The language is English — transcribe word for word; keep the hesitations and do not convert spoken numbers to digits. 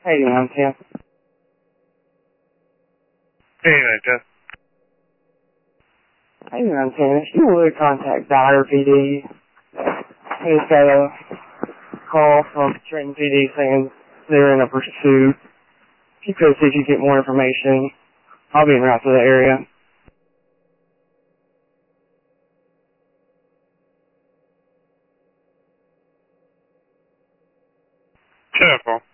Hey, man, Tim. Hey, Victor. Hey, man, Tim. If you would contact Dyer P D, I just got a call from Trenton P D saying they're in a pursuit. If you could see if you get more information, I'll be en route to the area. Careful.